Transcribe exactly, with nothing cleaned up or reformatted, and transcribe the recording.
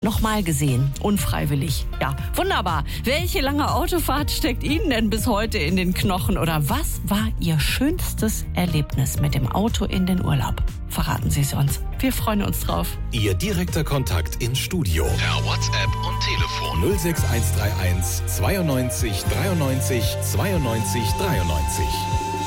nochmal gesehen, unfreiwillig. Ja, wunderbar. Welche lange Autofahrt steckt Ihnen denn bis heute in den Knochen? Oder was war Ihr schönstes Erlebnis mit dem Auto in den Urlaub? Verraten Sie es uns. Wir freuen uns drauf. Ihr direkter Kontakt ins Studio. Per WhatsApp und Telefon. null sechs eins drei eins zweiundneunzig dreiundneunzig zweiundneunzig dreiundneunzig.